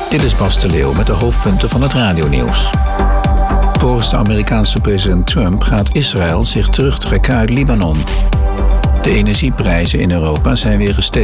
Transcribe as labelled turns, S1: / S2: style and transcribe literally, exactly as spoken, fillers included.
S1: Dit is Bas de Leeuw met de hoofdpunten van het radionieuws. Volgens de Amerikaanse president Trump gaat Israël zich terugtrekken uit Libanon. De energieprijzen in Europa zijn weer gestegen.